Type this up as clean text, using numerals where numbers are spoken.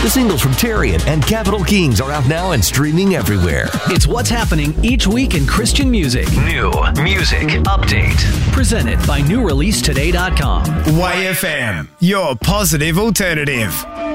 The singles from Tarian and Capital Kings are out now and streaming everywhere. It's what's happening each week in Christian music. New Music Update. Presented by NewReleaseToday.com. YFM, your positive alternative.